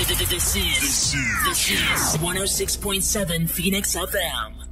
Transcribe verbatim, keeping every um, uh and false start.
This is, this is one oh six point seven Phoenix F M.